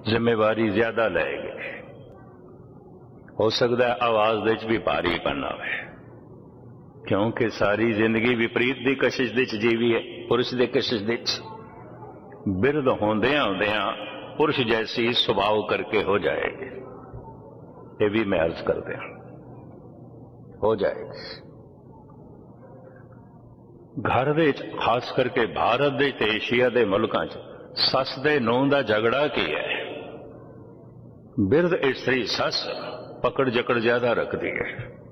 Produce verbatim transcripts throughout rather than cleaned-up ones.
जिम्मेवारी ज्यादा लएगी। हो सकता है आवाज दे भी भारीपन आवे, क्योंकि सारी जिंदगी विपरीत की कशिश दे जीवी है, पुरुष की कशिश दे। बिरध होंदियां होंदियां पुरुष जैसी स्वभाव करके हो जाएगी। ये भी मैं अर्ज कर दिया, हो जाएगी। घर दे खास करके भारत दे ते एशिया दे मुल्कां च सस दे नूंह दा झगड़ा की है। बिरध स्त्री सस पकड़ जकड़ ज्यादा रखती है,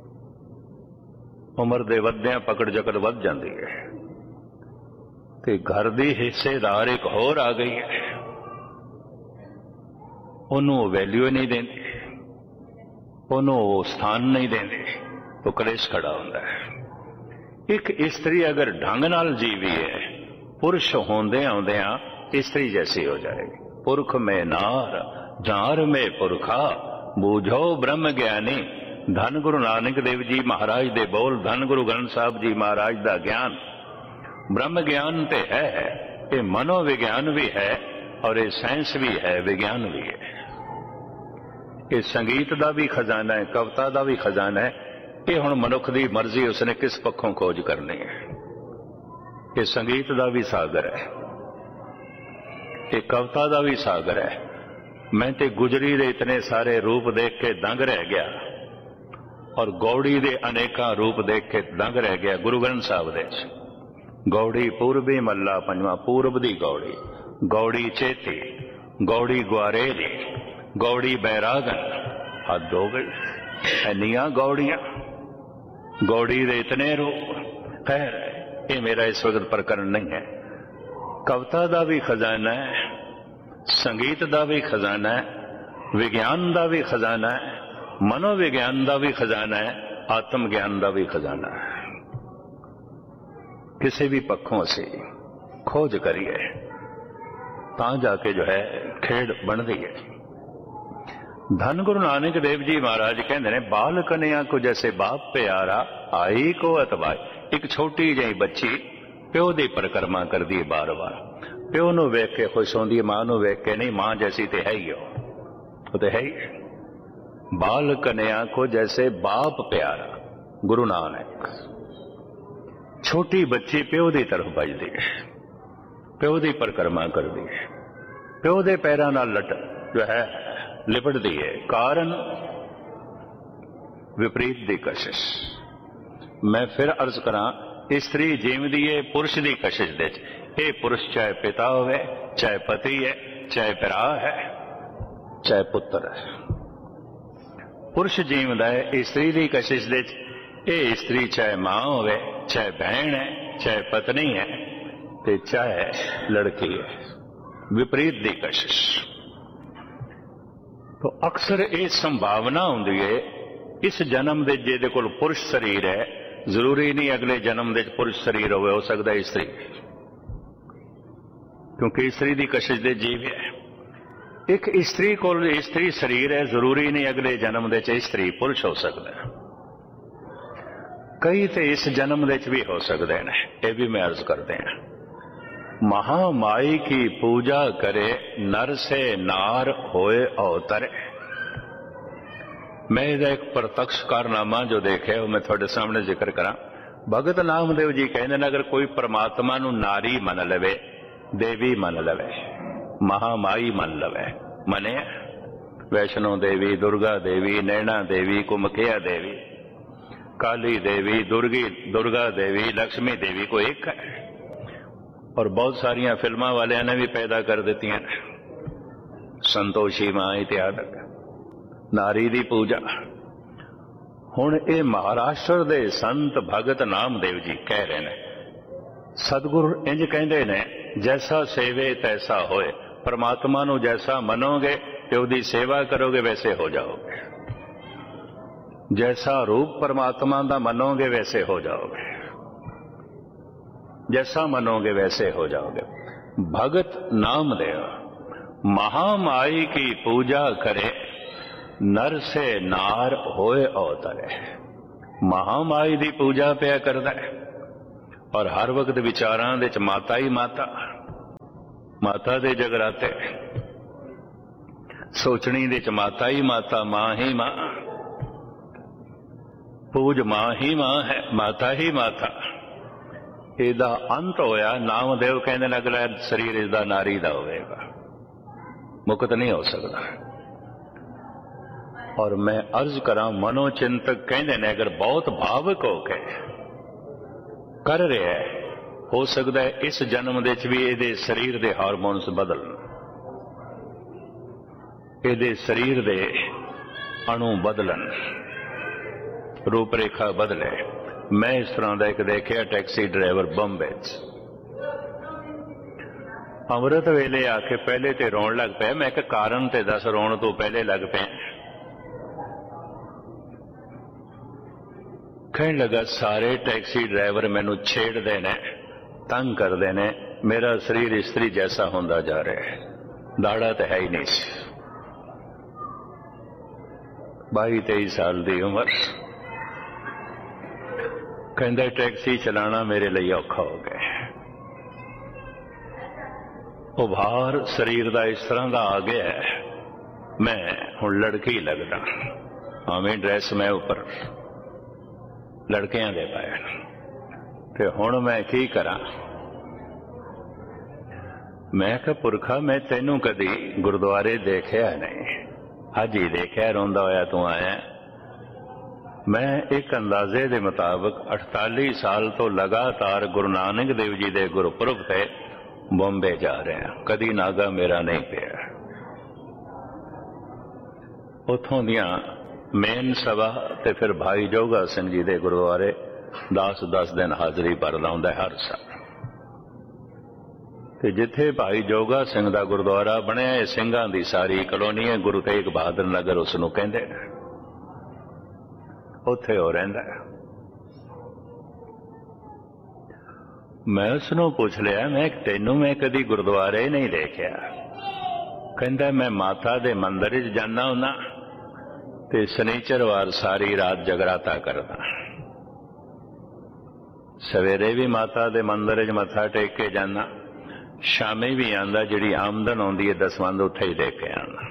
उम्र दे वधिया पकड़ जकड़ वध जाती है, ते घर दी हिस्सेदार एक होर आ गई है, उन्होंने वैल्यू नहीं देंदी, उन्होंने स्थान नहीं देंदी, तो कलेश खड़ा होता है। एक स्त्री अगर ढंग नाल जीवी है, पुरुष होंदे आउंदियां स्त्री जैसी हो जाएगी। पुरख में नार जार में पुरखा, बूझो ब्रह्म ज्ञानी। धन गुरु नानक देव जी महाराज दे बोल, धन गुरु ग्रंथ साहब जी महाराज दा ज्ञान। ब्रह्म ज्ञान ते है, ये मनोविज्ञान भी है और ये साइंस भी है, विज्ञान भी है। ये संगीत दा भी खजाना है, कविता दा भी खजाना है। ये हुण मनुख दी मर्जी, उसने किस पक्षों खोज करनी है। ये संगीत दा भी सागर है, ये कविता दा भी सागर है। मैं ते गुजरी दे इतने सारे रूप देख के दंग रह गया, और गौड़ी दे अनेका रूप देख के दंग रह गया। गुरु ग्रंथ साहब दे गौड़ी पूर्वी मल्ला पंजवा, पूर्व दी गौड़ी, गौड़ी चेती, गौड़ी ग्वारेरी, गौड़ी बैरागन। हद हो गई, इन्नियां गौड़ियां, गौड़ी दे इतने रूप। खैर ये मेरा इस वक्त प्रकरण नहीं है। कविता दा भी खजाना है, संगीत दा भी खजाना है, विज्ञान दा भी खजाना है, मनोविज्ञान दा भी खजाना है, आत्म ज्ञान दा भी खजाना है। किसी भी पक्षों से खोज करिए तां जाके जो है खेड़ बनती है। धन गुरु नानक देव जी महाराज कहते हैं, बाल कन्या को जैसे बाप प्यारा, आई को अतवाई। एक छोटी जी बच्ची प्यो की परिक्रमा कर दी बार बार, प्यो नूं वेख के खुश होंदी है, मां नूं वेख के नहीं। मां जैसी तो है ही हो, वो तो है ही। बाल कन्या को जैसे बाप प्यारा, गुरु नानक। छोटी बच्ची प्यो की तरफ भजदी है, प्यो की परिक्रमा करती है, प्यो के पैरों नाल लट जो है लिपटती है। कारण विपरीत की कशिश। मैं फिर अर्ज करा, स्त्री जीवदी है पुरुष की कशिश दे। ये पुरुष चाहे पिता होवे, चाहे पति है, चाहे भरा है, चाहे पुत्र है। पुरुष जीवदा है स्त्री की कशिश दे। ये स्त्री चाहे मां होवे, चाहे बहन है, चाहे पत्नी है, ते चाहे लड़की है। विपरीत की कशिश। तो अक्सर ये संभावना होंदी है, इस जन्म दे जेदे कोल पुरुष शरीर है, जरूरी नहीं अगले जन्म दे पुरुष शरीर होवे, हो सकता है स्त्री, क्योंकि स्त्री की कशिश दे जीव है। एक स्त्री कोल स्त्री शरीर है, जरूरी नहीं अगले जन्म दे स्त्री पुरुष हो सकता है। कई तो इस जन्म दे भी हो सकते हैं, ये भी मैं अर्ज करते हैं। महामाई की पूजा करे, नर से नार होए अवतरे। मैं इसका एक प्रत्यक्ष कारनामा जो देखे वो मैं थोड़े सामने जिक्र करा। भगत नामदेव जी कहते हैं, अगर कोई परमात्मा नू नारी मन लवे, देवी मन लवे, महामाई मन लवे, मने वैष्णो देवी, दुर्गा देवी, नैना देवी, कुमकिया देवी, काली देवी, दुर्गी दुर्गा देवी, लक्ष्मी देवी को एक है। और बहुत सारिया फिल्मा वाले ने भी पैदा कर देती हैं, संतोषी मां इत्यादि। नारी दी पूजा हुण ये महाराष्ट्र दे संत भगत नामदेव जी कह रहे हैं, सतगुरु इंज कहते ने, जैसा सेवे तैसा होए। परमात्मा नू जैसा मनोगे ते उहदी सेवा करोगे वैसे हो जाओगे, जैसा रूप परमात्मा दा मनोगे वैसे हो जाओगे, जैसा मनोगे वैसे हो जाओगे। भगत नामदेव महामाई की पूजा करे, नर से नार होए अवतरे। महामाई दी पूजा पिया करदा है, और हर वक्त विचारां दे च माता ही माता, माता दे जगराते। सोचनी दे च माता ही माता, मां ही मां, पूज मां ही मां है, माता ही माता। ਇਹਦਾ अंत होया। नामदेव कहने लगला शरीर इसका नारी का होगा, मुक्त नहीं हो सकता। और मैं अर्ज करा, मनोचिंतक कहते ने अगर बहुत भावुक होके कर रहा है, हो सकता है इस जन्म दे भी ये शरीर के हारमोन्स बदलन, ये शरीर के अणु बदलन, रूपरेखा बदले। मैं इस तरह का एक देखिया टैक्सी ड्राइवर बंबे अमृत वेले आके पहले तो रोन लग पाया। मैं एक कारण ते दस रोन तो पहले लग पे। कहने लगा सारे टैक्सी ड्राइवर मैनू छेड़ते ने, तंग करते ने, मेरा शरीर स्त्री जैसा होंदा जा रहा है, दाड़ा तो है ही नहीं। बाई तेईस साल की उम्र, कहता टैक्सी चलाना मेरे लिए औखा हो गया। उभार शरीर का इस तरह का आ गया है, मैं हुण लड़की लगदा, हमें ड्रेस मैं उपर लड़कियां दे पाए, ते हुण मैं की करा। मैं कहा पुरखा मैं तेनू कदी गुरुद्वारे देखिया नहीं, अज ही देखिया रोंदा होया तू आया। मैं एक अंदाजे के मुताबिक अड़ताली साल तो लगातार गुरु नानक देव जी के गुरपुरब से बॉम्बे जा रहे हैं, कदी नागा मेरा नहीं पिया। उथों दियां मेन सभा ते फिर भाई जोगा सिंह जी के गुरुद्वारे दस दस दिन हाजरी भर लाउंदा हर साल। ते जिथे भाई जोगा सिंह का गुरुद्वारा बनया, सिंघां दी सारी कलोनी है, गुरु तेग बहादुर नगर उसनूं कहंदे ने, उत्थे हो रहिंदा है। मैं उसनों पूछ लिया, मैं तेनू मैं कदी गुरुद्वारे नहीं देखिया। कहंदा मैं माता दे मंदिर च जाना हुंदा ते शनिचरवार सारी रात जगराता करदा, सवेरे भी माता दे मंदिर च मत्था टेक के जाना, शामी भी आंदा, जिहड़ी आमदन आउंदी है दसवंध उत्थे ही दे के आना,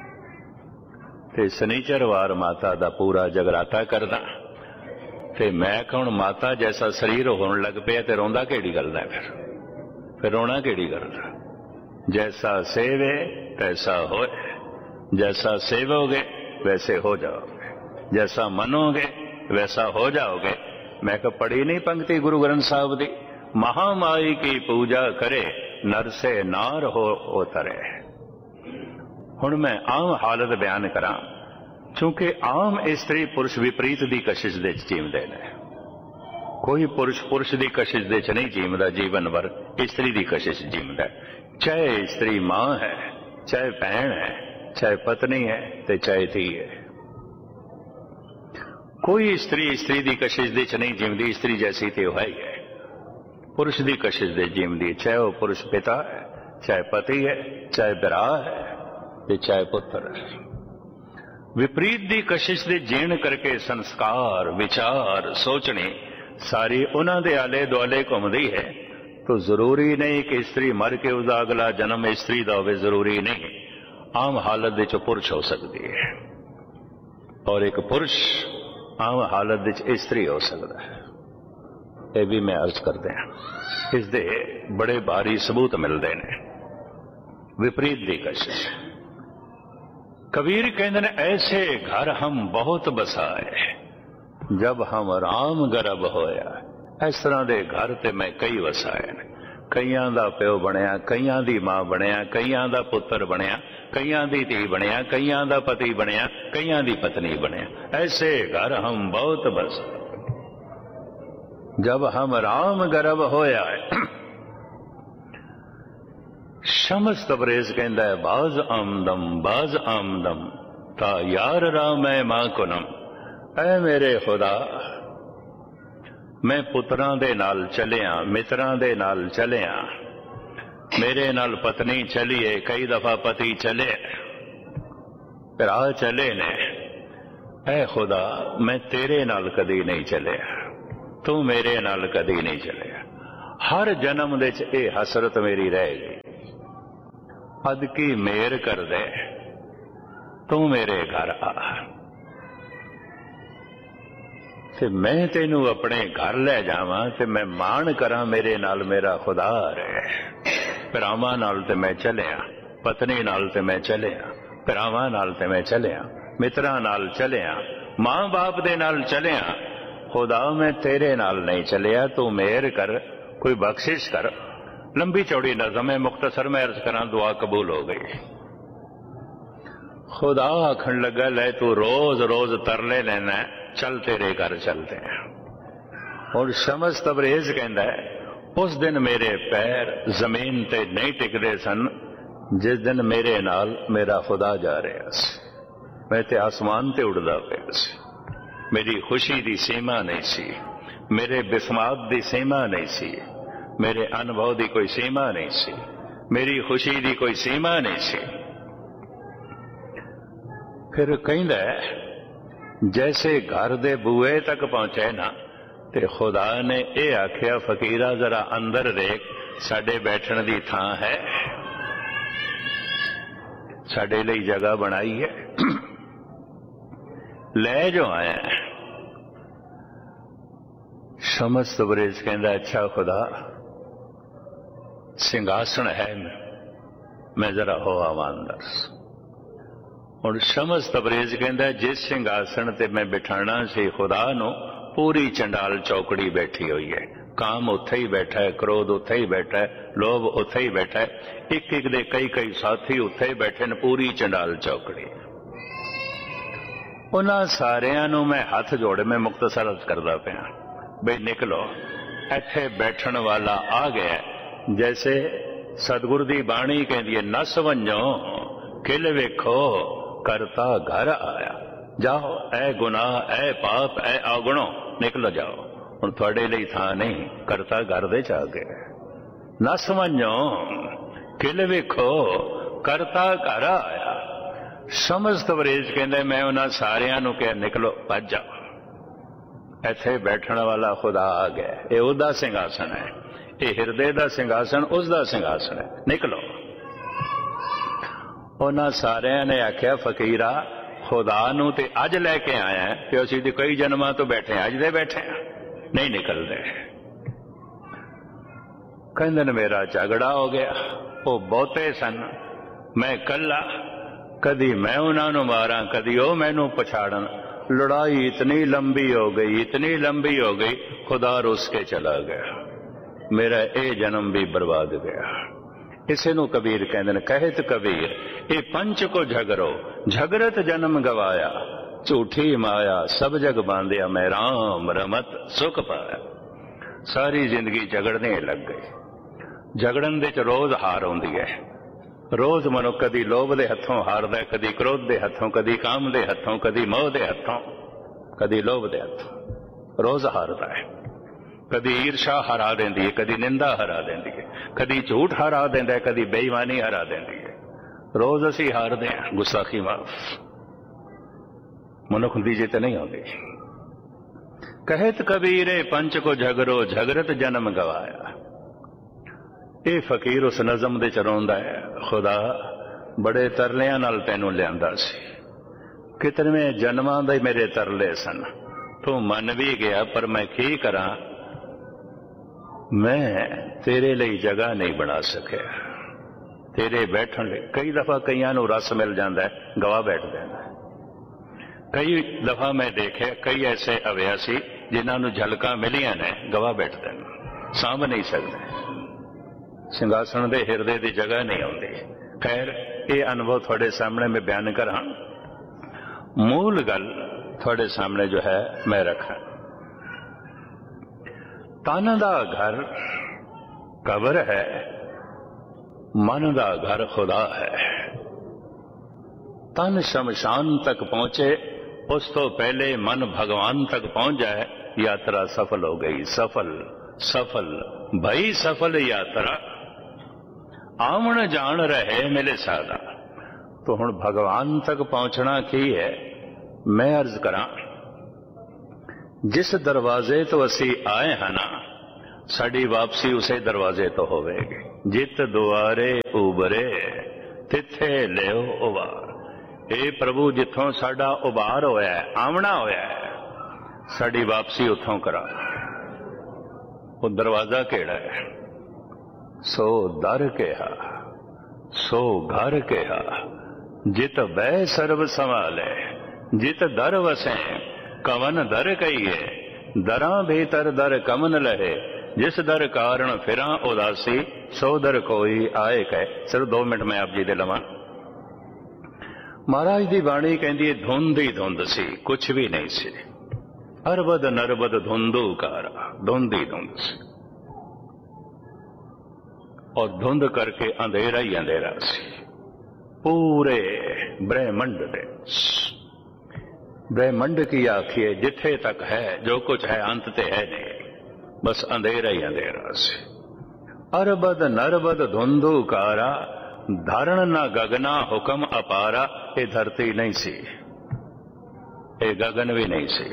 ते शनिचरवार माता दा पूरा जगराता करदा। ते मैं कौन माता जैसा शरीर होने लग पे ते रोंदा केड़ी गल दा, फिर फिर रोना केड़ी गल दा। जैसा सेवे तैसा होए, जैसा सेवोगे वैसे हो जाओगे, जैसा मनोगे वैसा हो जाओगे। मैं कहा पढ़ी नहीं पंक्ति गुरु ग्रंथ साहब दी, महामाई की पूजा करे नर से नार हो उतरे। हुण मैं आम हालत बयान करा, क्योंकि आम स्त्री पुरुष विपरीत की कशिश दे जीवदे ने। कोई पुरुष पुरुष की कशिश दे नहीं जीवदा, जीवन भर स्त्री की कशिश जीवदा। चाहे स्त्री मां है, चाहे भैन है, चाहे पत्नी है, ते चाहे धी है। कोई स्त्री स्त्री की कशिश दे नहीं जीवदी, स्त्री जैसी तो है ही है। पुरुष की कशिश दे जीवदी, चाहे वह पुरुष पिता है, चाहे पति है, चाहे बिरा है, चाहे पुत्र है। विपरीत की कशिश दे जीण करके संस्कार विचार सोचने सारी उन्हां दे आले दुआले घूमदी है। तो जरूरी नहीं कि स्त्री मर के उसका अगला जन्म स्त्री का होवे, जरूरी नहीं। आम हालत दे चो पुरुष हो सकती है और एक पुरुष आम हालत दे च स्त्री हो सकता है। ये भी मैं अर्ज करते हैं, इस दे बड़े भारी सबूत मिलते हैं। विपरीत की कशिश, कबीर कहते हैं ऐसे घर हम बहुत बसाए जब हम राम गर्भ होया। इस तरह के घर ते मैं कई वसाए, कईयां दा प्यो बनया, कईयां दी मां बनया, कईयां दा पुत्र बनया, कईयां दी धी बनया, कईयां दा पति बनया, कईयां दी पत्नी बनया। ऐसे घर हम बहुत बसाए जब हम राम गर्भ होया है। शमस तबरेज कहता है बाज आमदम बाज आमदम ता यार राम मैं मां कुनम। ऐ मेरे खुदा, मैं पुत्रां दे नाल चलिया, मित्रां दे नाल चलिया, मेरे नाल पत्नी चलीए, कई दफा पति चले, भरा चले ने। ऐ खुदा मैं तेरे नाल कदी नहीं चलिया, तू मेरे नाल कदी नहीं चलिया। हर जन्म दे च ए हसरत मेरी रह गई। अद की मेर कर दे, तू मेरे घर आ ते मैं तेनू अपने घर ले जावां ते मैं मान करा मेरे नाल मेरा खुदा रहे। भरावां नाल ते मैं चलिया, पत्नी नाल ते मैं चलिया, भरावां नाल ते मैं चलिया, मित्रां नाल चलिया, मां बाप दे नाल चलिया। खुदा मैं तेरे नाल नहीं चलिया, तू मेहर कर, कोई बख्शिश कर। लंबी चौड़ी नज़म है, मुख्तसर में अर्ज करा, दुआ कबूल हो गई। खुदा आखन लगा, ले तू रोज रोज तरले लेना, चल तेरे घर चलते हैं। और शमस तबरेज कहता है, उस दिन मेरे पैर जमीन ते नहीं टिकते सन जिस दिन मेरे नाल मेरा खुदा जा रहा सी। मैं ते आसमान ते उड़दा पिया सी। मेरी खुशी दी सीमा नहीं सी, मेरे बिस्मात दी सीमा नहीं सी, मेरे अनुभव दी कोई सीमा नहीं सी, मेरी खुशी दी कोई सीमा नहीं सी। फिर कहंदा जैसे घर दे बूए तक पहुंचे ना, ते खुदा ने यह आख्या, फकीरा जरा अंदर देख, साडे बैठण दी थां है, साडे लई जगह बनाई है, ले जो आया। शमस तबरेज कहंदा, अच्छा खुदा सिंहासन है, मैं जरा हो आवां अंदर। और शमस तबरेज कहंदा, जिस सिंहासन ते मैं बिठाना सी खुदा नू, पूरी चंडाल चौकड़ी बैठी हुई है। काम उत्थे ही बैठा है, क्रोध उत्थे ही बैठा है, लोभ उत्थे ही बैठा है, एक एक दे कई कई साथी उत्थे ही बैठे न, पूरी चंडाल चौकड़ी। उन्हां सारियां नू मैं हाथ जोड़े, मैं मुख्तसर अर्ज करदा पिया, बई निकलो, इत्थे बैठण वाला आ गया। जैसे सतगुर दी बाणी कहंदी है, नस वंजो किल वेखो करता घर आया। जाओ ऐ गुनाह, ऐ पाप, ऐ अवगुणो, निकल जाओ, हुण तुहाडे लई थां नहीं, करता घर दे च आ गया। नस वंजो किल वेखो करता घर आया। शमस तबरेज कहंदे, मैं उन्हां सारियां नू कहा, निकलो भज जाओ, इत्थे बैठण वाला खुदा आ गया। ये उहदा सिंघासन है, ये हिरदे दा सिंघासन उसदा सिंघासन है, निकलो। उन्हां सारियां ने आख्या, फकीरा खुदा नू ते अज लैके आया है, कि असीं ते कई जन्मां तो बैठे, अज दे बैठे हैं, नहीं निकलते। कहंदे ने मेरा झगड़ा हो गया, वो बहुते सन, मैं कला, कदी मैं उन्हां नू मारां, कदी वो मैनू पछाड़न। लड़ाई इतनी लंबी हो गई, इतनी लंबी हो गई, खुदा रुस के चला गया, मेरा ये जन्म भी बर्बाद गया। इसे नू कबीर कहते हैं, कहत कबीर ये पंच को झगरो, झगरत जन्म गवाया, झूठी माया सब जग बांधिया, मैं राम रमत सुख पाया। सारी जिंदगी झगड़ने लग गई। झगड़न दे च रोज हार आउंदी है, रोज मनो कदी लोभ दे हथों हारदा, कदी क्रोध दे हथों, कदी काम दे हथों, कदी मोह दे हथों, कदी लोभ दे हथों, रोज हारदा है। कदी ईर्षा हरा देंदी है, कदी निंदा हरा देंदी है, कदी झूठ हरा देंदा है, कदी बेईमानी हरा देंदी है। रोज असी हारदे हैं। गुस्साखी माफ मनुख दी जित नहीं होती। कहत कबीरे पंच को झगरो, झगरत जन्म गवाया। ये फकीर उस नज़म दे च रोंदा है, खुदा बड़े तरलियां नाल तैनू लियांदा सी, कितने जन्मां दे मेरे तरले सन, तू मन भी गया, पर मैं की करा, मैं तेरे लिए जगह नहीं बना सके, तेरे बैठन लिए। कई दफा कईयां नू रस मिल जाता है, गवाह बैठ जाता है। कई दफा मैं देखे कई ऐसे अव्यासी जिन्हां नू झलका मिलियां ने, गवाह बैठते हैं, सांभ नहीं सकते, सिंघासन दे हिरदे दी जगह नहीं आउंदी। खैर ये अनुभव थोड़े सामने मैं बयान करा, मूल गल थोड़े सामने जो है मैं रखा। तन दा घर कब्र है, मन दा घर खुदा है। तन शमशान तक पहुंचे, उस तो पहले मन भगवान तक पहुंच जाए, यात्रा सफल हो गई। सफल सफल भई सफल यात्रा, आमन जान रहे मिले सादा। तो हुण भगवान तक पहुंचना की है, मैं अर्ज करा, जिस दरवाजे तो असी आए हैं ना, साड़ी वापसी उसे दरवाजे तो होवेगी। जित दुआरे उबरे तिथे लियो उबार। हे प्रभु जिथों साडा उबार होया है, आमना होया है, साडी वापसी उथों करा। वो दरवाजा केड़ा है? सो दर केहा, सो घर केहा, जित बै सर्व संभाले, जित दर वसें कवन दर कहिए, दरा भीतर दर कमन लहे, जिस दर कारण फिरा उदासी, सो दर कोई आए कह। सिर्फ दो मिनट मैं आप जी दे लवां। महाराज दी बाणी कहंदी है धुंध ही धुंध सी, कुछ भी नहीं सी। अरबद नरबद धुंधुकारा, धुंध ही धुंध सी, और धुंध करके अंधेरा ही अंधेरा सी पूरे ब्रह्मंड दे। ब्रह्मंड की आखिए जिथे तक है जो कुछ है अंत ते है नहीं, बस अंधेरा ही अंधेरा सी। अरबद नरबद धुंधुकारा, धारण न गगना हुक्म अपारा। ये धरती नहीं सी, ये गगन भी नहीं सी।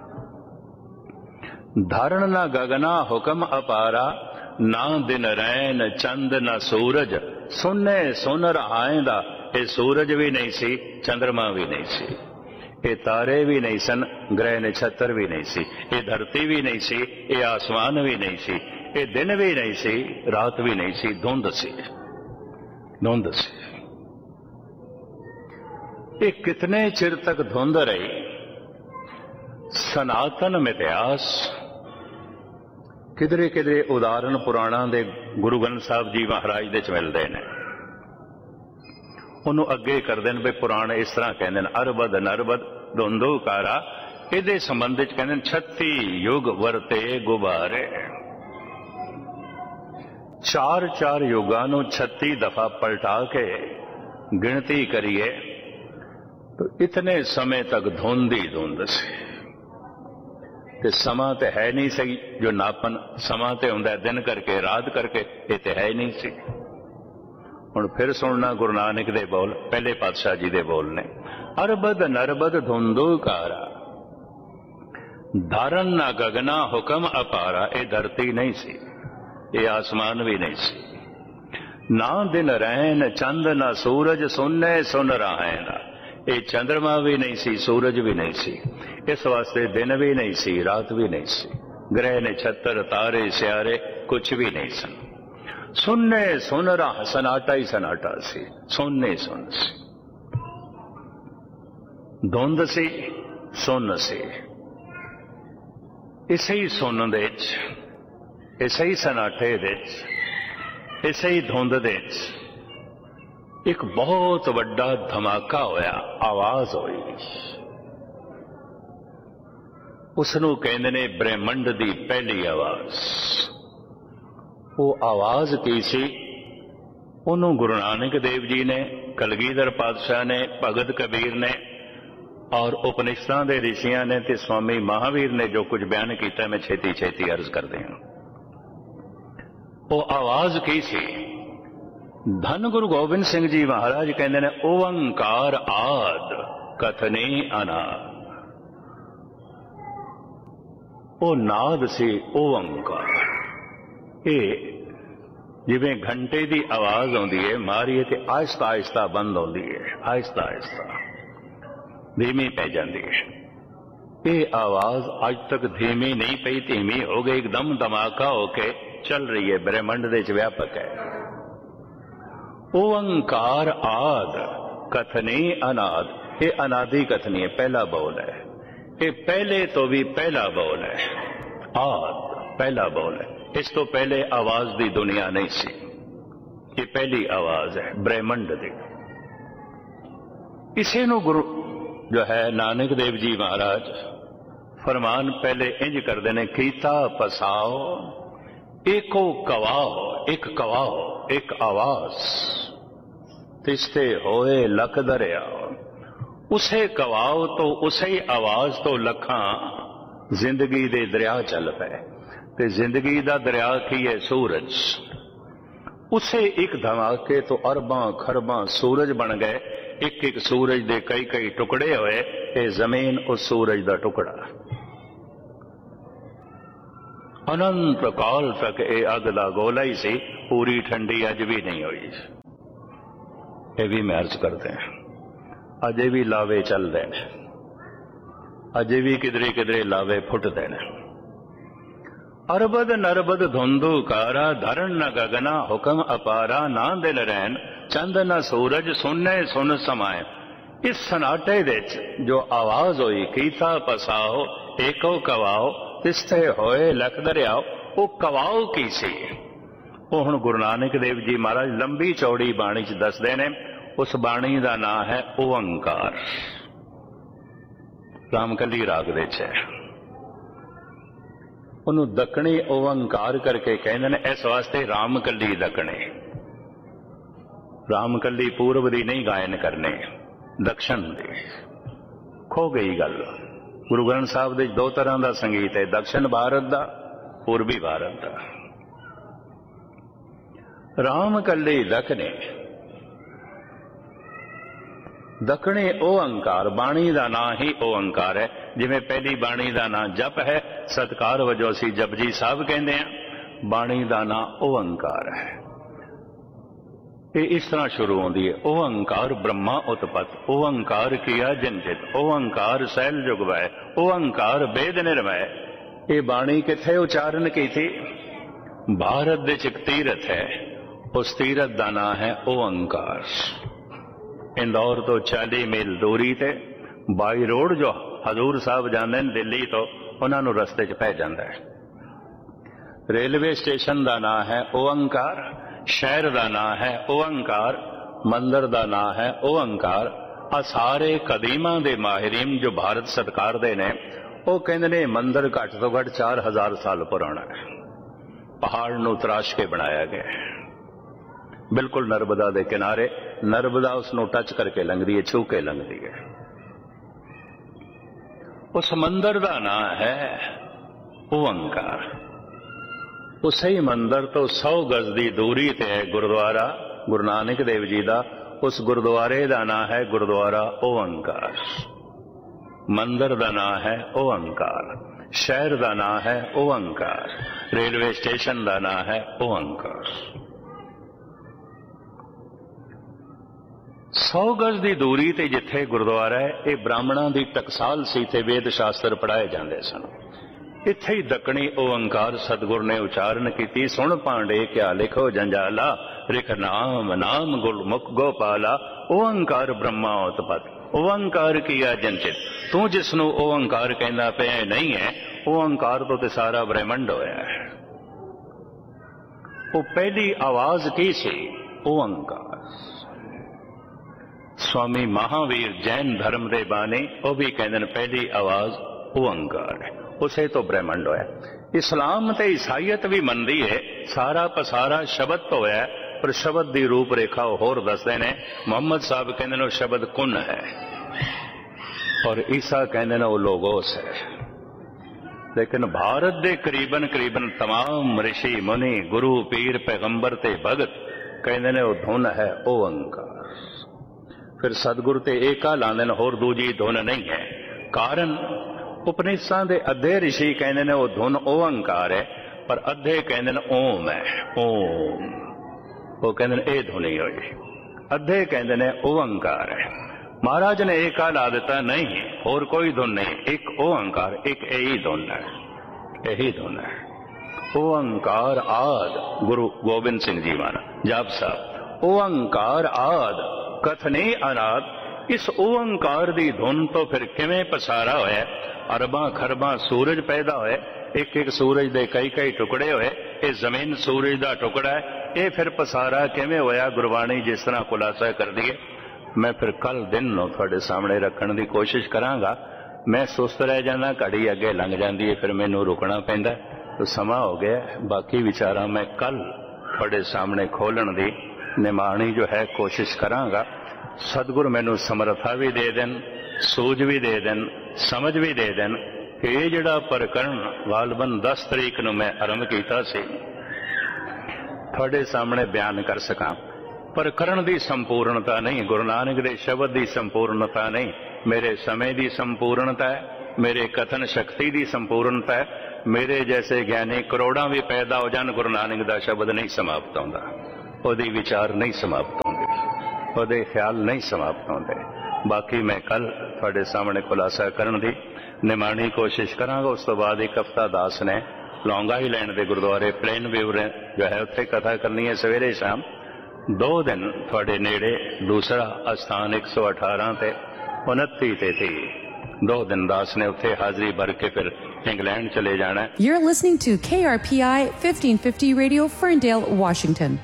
धारण न गगना हुक्म अपारा, ना दिन रैन चंद न सूरज, सुने सुन रहाएंदा। ये सूरज भी नहीं सी, चंद्रमा भी नहीं सी, ये तारे भी नहीं सन, ग्रह नक्षत्र भी नहीं सी, ये धरती भी नहीं सी, ये आसमान भी नहीं सी, ये दिन भी नहीं सी, रात भी नहीं सी, धुंध सी, धुंध सी। ये कितने चिर तक धुंध रही? सनातन मिथ्यास। किधरे किधरे उदाहरण पुराणा दे गुरु ग्रंथ साहब जी महाराज दे च मिलते हैं। ਉਹਨੂੰ ਅੱਗੇ ਕਰਦੇ ਨੇ ਵੀ ਪੁਰਾਣ ਇਸ ਤਰ੍ਹਾਂ ਕਹਿੰਦੇ ਨੇ ਅਰਬਦ ਨਰਬਦ ਧੁੰਧੁਕਾਰਾ। ਇਹਦੇ ਸੰਬੰਧ ਵਿੱਚ ਕਹਿੰਦੇ ਨੇ ਛੱਤੀ ਯੁਗ ਵਰਤੇ ਗੁਬਾਰੇ। ਚਾਰ ਚਾਰ ਯੁਗਾਂ ਨੂੰ ਛੱਤੀ ਦਫਾ ਪਲਟਾ ਕੇ ਗਿਣਤੀ ਕਰੀਏ ਤਾਂ ਇਤਨੇ ਸਮੇਂ ਤੱਕ ਧੁੰਧ ਹੀ ਧੁੰਧ ਸੀ। ਤੇ ਸਮਾਂ ਤੇ ਹੈ ਨਹੀਂ ਸਹੀ ਜੋ ਨਾਪਨ ਸਮਾਂ ਤੇ ਹੁੰਦਾ ਦਿਨ ਕਰਕੇ ਰਾਤ ਕਰਕੇ, ਇਹ ਤੇ ਹੈ ਨਹੀਂ ਸੀ। ਹੁਣ ਫਿਰ ਸੁਣਨਾ ਗੁਰੂ ਨਾਨਕ ਦੇ ਬੋਲ, ਪਹਿਲੇ ਪਾਤਸ਼ਾਹ ਜੀ ਦੇ ਬੋਲ ਨੇ। ਅਰਬਦ ਨਰਬਦ ਧੁੰਧੁਕਾਰਾ, ਧਾਰਨ ਨਾ ਗਗਨਾ ਹੁਕਮ ਅਪਾਰਾ। ਇਹ ਧਰਤੀ ਨਹੀਂ ਸੀ, ਇਹ ਆਸਮਾਨ ਵੀ ਨਹੀਂ ਸੀ। ਨਾ ਦਿਨ ਰਹਿਣ ਚੰਦ ਨਾ ਸੂਰਜ, ਸੁਨੇ ਸੁਨ ਰਾਹੈਨ। ਇਹ ਚੰਦਰਮਾ ਵੀ ਨਹੀਂ ਸੀ, ਸੂਰਜ ਵੀ ਨਹੀਂ ਸੀ। ਇਸ ਵਾਸਤੇ ਦਿਨ ਵੀ ਨਹੀਂ ਸੀ, ਰਾਤ ਵੀ ਨਹੀਂ ਸੀ। ਗ੍ਰਹਿ ਨਛੱਤਰ ਤਾਰੇ ਸਿਆਰੇ ਕੁਛ ਵੀ ਨਹੀਂ ਸਨ। ਸੁਨੇ ਸੁਨ ਰਾਹ, ਸਨਾਟਾ ਹੀ ਸਨਾਟਾ ਸੀ, ਸੁਨੇ ਸੁਨ ਸੀ। ਧੁੰਦ ਸੀ, ਸੁਨ ਸੀ। ਇਸੇ ਹੀ ਸੁਨ ਦੇ ਵਿੱਚ, ਇਸੇ ਹੀ ਸਨਾਟੇ ਦੇ ਵਿੱਚ, ਇਸੇ ਹੀ ਧੁੰਦ ਦੇ ਵਿੱਚ ਇੱਕ ਬਹੁਤ ਵੱਡਾ ਧਮਾਕਾ ਹੋਇਆ, ਆਵਾਜ਼ ਹੋਈ। ਉਸ ਨੂੰ ਕਹਿੰਦੇ ਨੇ ਬ੍ਰਹਿਮੰਡ ਦੀ ਪਹਿਲੀ ਆਵਾਜ਼। ਉਹ ਆਵਾਜ਼ ਕੀ ਸੀ? ਉਹਨੂੰ ਗੁਰੂ ਨਾਨਕ ਦੇਵ ਜੀ ਨੇ, ਕਲਗੀਧਰ ਪਾਤਸ਼ਾਹ ਨੇ, ਭਗਤ ਕਬੀਰ ਨੇ ਔਰ ਉਪਨਿਸ਼ਦਾਂ ਦੇ ਰਿਸ਼ੀਆਂ ਨੇ ਤੇ ਸਵਾਮੀ ਮਹਾਵੀਰ ਨੇ ਜੋ ਕੁਝ ਬਿਆਨ ਕੀਤਾ, ਮੈਂ ਛੇਤੀ ਛੇਤੀ ਅਰਜ਼ ਕਰਦੇ ਹਾਂ। ਉਹ ਆਵਾਜ਼ ਕੀ ਸੀ? ਧੰਨ ਗੁਰੂ ਗੋਬਿੰਦ ਸਿੰਘ ਜੀ ਮਹਾਰਾਜ ਕਹਿੰਦੇ ਨੇ ਓੰਕਾਰ ਆਦ ਕਥਨੀ ਅਨਾਦ। ਉਹ ਨਾਦ ਸੀ ਓੰਕਾਰ। ਇਹ ਜਿਵੇਂ ਘੰਟੇ ਦੀ ਆਵਾਜ਼ ਆਉਂਦੀ ਹੈ, ਮਾਰੀਏ ਤੇ ਆਹਿਸਤਾ ਆਹਿਸਤਾ ਬੰਦ ਹੁੰਦੀ ਹੈ, ਆਹਿਸਤਾ ਆਹਿਸਤਾ ਧੀਮੀ ਪੈ ਜਾਂਦੀ ਹੈ। ਇਹ ਆਵਾਜ਼ ਅੱਜ ਤੱਕ ਧੀਮੀ ਨਹੀਂ ਪਈ, ਧੀਮੀ ਹੋ ਗਈ, ਇੱਕਦਮ ਧਮਾਕਾ ਹੋ ਕੇ ਚੱਲ ਰਹੀ ਹੈ, ਬ੍ਰਹਿਮੰਡ ਦੇ ਵਿੱਚ ਵਿਆਪਕ ਹੈ। ਓੰਕਾਰ ਆਦ ਕਥਨੀ ਅਨਾਦ। ਇਹ ਅਨਾਦੀ ਕਥਨੀ ਹੈ, ਪਹਿਲਾ ਬੋਲ ਹੈ। ਇਹ ਪਹਿਲੇ ਤੋਂ ਵੀ ਪਹਿਲਾ ਬੋਲ ਹੈ। ਆਦ ਪਹਿਲਾ ਬੋਲ ਹੈ। ਇਸ ਤੋਂ ਪਹਿਲੇ ਆਵਾਜ਼ ਦੀ ਦੁਨੀਆ ਨਹੀਂ ਸੀ। ਇਹ ਪਹਿਲੀ ਆਵਾਜ਼ ਹੈ ਬ੍ਰਹਿਮੰਡ ਦੀ। ਇਸੇ ਨੂੰ ਗੁਰੂ ਜੋ ਹੈ ਨਾਨਕ ਦੇਵ ਜੀ ਮਹਾਰਾਜ ਫਰਮਾਨ ਪਹਿਲੇ ਇੰਜ ਕਰਦੇ ਨੇ, ਕੀਤਾ ਪਸਾਓ ਏਕੋ ਕਵਾਓ। ਇੱਕ ਕਵਾਓ, ਇੱਕ ਆਵਾਜ਼। ਤਿਸਤੇ ਹੋਏ ਲੱਖ ਦਰਿਆ। ਉਸੇ ਕਵਾਓ ਤੋਂ, ਉਸੇ ਆਵਾਜ਼ ਤੋਂ ਲੱਖਾਂ ਜ਼ਿੰਦਗੀ ਦੇ ਦਰਿਆ ਚੱਲ ਪਏ। ਤੇ ਜ਼ਿੰਦਗੀ ਦਾ ਦਰਿਆ ਕੀ ਹੈ? ਸੂਰਜ। ਉਸੇ ਇੱਕ ਧਮਾਕੇ ਤੋਂ ਅਰਬਾਂ ਖਰਬਾਂ ਸੂਰਜ ਬਣ ਗਏ। ਇੱਕ ਇੱਕ ਸੂਰਜ ਦੇ ਕਈ ਕਈ ਟੁਕੜੇ ਹੋਏ। ਇਹ ਜ਼ਮੀਨ ਉਸ ਸੂਰਜ ਦਾ ਟੁਕੜਾ। ਅਨੰਤ ਕਾਲ ਤੱਕ ਇਹ ਅੱਗ ਦਾ ਗੋਲਾ ਹੀ ਸੀ, ਪੂਰੀ ਠੰਡੀ ਅੱਜ ਵੀ ਨਹੀਂ ਹੋਈ। ਇਹ ਵੀ ਮੈਂ ਅਰਜ਼ ਕਰਦੇ ਹਾਂ। अजे भी लावे चलते हैं, अजे भी किधरे किधरे लावे फुटते हैं। अरबद नरबद धुंधु कारा धरण न गगना हुक्म अपारा ना दिल रैन चंद न सूरज सुनने सुन समाए। इस सनाटे विच जो आवाज होई कीता पसाओ एको कवाओ तिस्थे होए लख दरियाओ, वो कवाओ की सी? वो हुण गुरु नानक देव जी महाराज लंबी चौड़ी बाणी च दसदे ने। उस बाणी का नाम है ओंकार। रामकली राग दे च उन्होंने दकणी ओंकार करके कहते हैं। इस वास्ते रामकली दकणे, रामकली पूर्व दी नहीं गायन करने, दक्षिण दी। खो गई गल। गुरु ग्रंथ साहब दे दो तरह का संगीत है, दक्षिण भारत का, पूर्वी भारत का। रामकली दकणे दक्षिणी ओंकार, बाणी का नाम ही ओंकार है। जिमें पहली बाणी का नाम जप है, सत्कार वजों असीं जपजी साहब कहते हैं। बाणी का नाम ओंकार है। ये इस तरह शुरू होती है। ओंकार ब्रह्मा उत्पत, ओंकार किया जंजित, ओंकार सैल जुगवै, ओंकार वेद निर्मय। ये बाणी किथे उच्चारण की थी? भारत दे च तीरथ है, उस तीरथ का नाम है ओंकार। इंदौर तो चाली मील दूरी ते बाई रोड जो हजूर साहब जाते हैं दिल्ली तो उन्होंने रस्ते च पै जाता है। रेलवे स्टेशन का नाम है ओंकार, शहर का नाम है ओंकार, मंदिर का नाम है ओंकार। आ सारे कदीमा दे माहिरीन जो भारत सरकार दे ने, वो कहते ने मंदिर घट तो घट चार हजार साल पुराना है। पहाड़ नूं तराश के बनाया गया, बिल्कुल नर्मदा के किनारे। नर्मदा उसनों टच करके लंघदी है, छू के लंघदी है। उस मंदिर का नाम है ओंकार। उसे ही मंदिर तो सौ गज की दूरी ते है गुरुद्वारा गुरु नानक देव जी का। उस गुरुद्वारे का नाम है गुरुद्वारा ओंकार। मंदिर का नाम है ओंकार, शहर का नाम है ओंकार, रेलवे स्टेशन का नाम है ओंकार। सौ गज की दूरी ते जिथे गुरुद्वारा है, ये ब्राह्मणों की टकसाल सी ते वेद शास्त्र पढ़ाए जाते सन। इत्थे ही दकणी ओंकार सतगुर ने उच्चारण की। सुन पांडे क्या लिखो जंजाला, रिख नाम नाम गुरमुख गोपाला। ओंकार ब्रह्मा उत्पत, ओंकार किया जंचित। तू जिसनों ओंकार कहना पे नहीं है, ओंकार तो ते सारा ब्रह्मंड होया है। वो पहली आवाज की सी? ओंकार। स्वामी महावीर जैन धर्म दे बानी, वो भी कहते हैं पहली आवाज ओंकार है, उसे तो ब्रह्मंड होया। इस्लाम ते ईसाईयत भी मनदी है सारा पसारा शब्द तो है, पर शब्द की रूप रेखा होर दसदे ने। मोहम्मद साहब कहते हैं शब्द कुन है, और ईसा कहते हैं वो लोगोस है। लेकिन भारत दे करीबन करीबन तमाम ऋषि मुनि गुरु पीर पैगंबर ते भगत कहते हैं वो धुन है ओंकार। फिर सतगुरु ते एका लांदे ने, होर दूजी धुन नहीं है। कारण उपनिषदां दे अद्धे ऋषि कहते हैं वो धुन ओंकार है, पर अद्धे कहते हैं ओम है, ओम। वो कहते हैं ये धुन ही होई। अद्धे कहते हैं ओंकार है। महाराज ने एका ला दिता, नहीं और कोई धुन नहीं, एक ओंकार, एक यही धुन है, यही धुन है। ओंकार आद गुरु गोबिंद सिंह जी महाराज जाप साहब, ओंकार आद कथने अनाद। इस ओंकार दी धुन तो फिर किवें पसारा होया? अरबां खरबां सूरज पैदा होए, एक एक सूरज दे कई कई टुकड़े होए। ये जमीन सूरज दा टुकड़ा है, ये फिर पसारा किवें होया? गुरबाणी जिस तरह खुलासा कर दिए। मैं फिर कल दिन नूं तुहाडे सामने रखण दी कोशिश करांगा। मैं सुस्त रह जाना, घड़ी अगे लंघ जांदी है, फिर मैनूं रुकना पैंदा। तो समा हो गया, बाकी विचारा मैं कल तुहाडे सामने खोलण दी निमाणी जो है कोशिश करांगा। सतगुर मैनू समर्था भी दे देन, सूझ भी दे देन, समझ भी दे देन कि ये जिहड़ा प्रकरण गालबन दस तरीक नूं मैं आरंभ कीता सी, तुहाडे सामने बयान कर सकां। प्रकरण की संपूर्णता नहीं, गुरु नानक दे शब्द की संपूर्णता नहीं, मेरे समय की संपूर्णता है, मेरे कथन शक्ति की संपूर्णता है। मेरे जैसे ज्ञानी करोड़ां भी पैदा हो जान, गुरु नानक दा शब्द नहीं समाप्त होंदा, ओहदे विचार नहीं समाप्त होंदे, ओहदे ख्याल नहीं समाप्त होंदे। बाकी मैं कल थोड़े सामने खुलासा करने की निमाणी कोशिश करांगा। उस तो बाद एक हफ्ता दास ने लौंग आईलैंड के गुरुद्वारे प्लेन व्यू जो है उत्थे कथा करनी है सवेरे शाम। दो दिन थोड़े नेड़े दूसरा अस्थान एक सौ अठारह ते उनती ते थी। दो दिन दास ने उत्थे हाजिरी भर के फिर इंग्लैंड चले जाना है। You're listening to K R P I fifteen fifty Radio, Ferndale, Washington.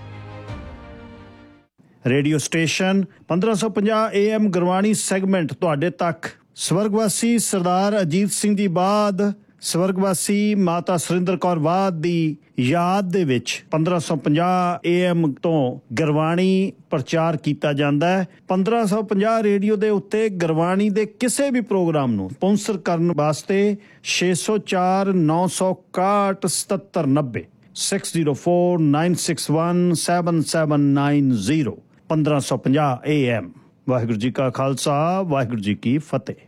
Radio station पंद्रह सौ पचास ए एम गुरबाणी सैगमेंट तुहाडे तक। स्वर्गवासी सरदार अजीत सिंह जी बाद स्वर्गवासी माता सुरिंदर कौर बाद दी याद दे विच पंद्रह सौ पचास ए एम तो गुरबाणी प्रचार किया जाता है। पंद्रह सौ पचास रेडियो दे उत्ते गुरबाणी दे किसी भी प्रोग्राम नूं स्पॉन्सर करने वास्ते छे सौ चार नौ सौ इकसठ सतहत्तर नब्बे six zero four nine six one seven seven nine zero पंद्रह सौ पचास ए एम। वाहिगुरू जी का खालसा वाहिगुरू जी की फतेह।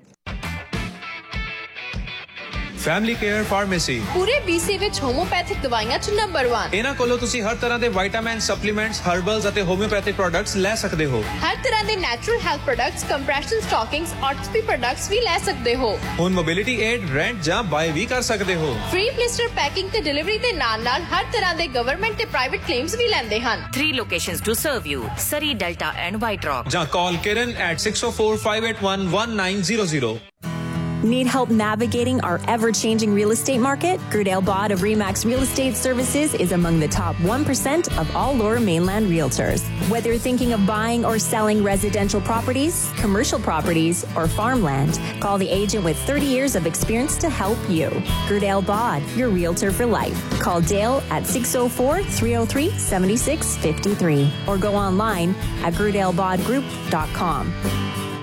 फैमिली केयर फार्मेसी पूरे बीसी विच होम्योपैथिक दवाइयां च नंबर वन। इन्हां कोलों तुसी हर तरह दे विटामिन सप्लीमेंट्स हर्बल्स अते होम्योपैथिक प्रोडक्ट्स ले सकदे हो। हर तरह दे natural health products compression stockings ऑर्थोपी products भी ले सकदे हो। हुण मोबिलिटी एड रेंट जां बाय भी कर सकदे हो। फ्री ब्लिस्टर पैकिंग ते डिलीवरी दे नाल-नाल हर तरह दे गवर्नमेंट ते प्राइवेट क्लेम्स भी लैंदे हन। Three locations to serve you: Surrey, Delta and White Rock. जां call Kiran at six oh four, five eight one, one nine zero zero. Need help navigating our ever-changing real estate market? Gerdale Bod of Remax Real Estate Services is among the top one percent of all Lower Mainland realtors. Whether you're thinking of buying or selling residential properties, commercial properties, or farmland, call the agent with thirty years of experience to help you. Gerdale Bod, your realtor for life. Call Dale at six oh four, three oh three, seven six five three or go online at gerdale bod group dot com.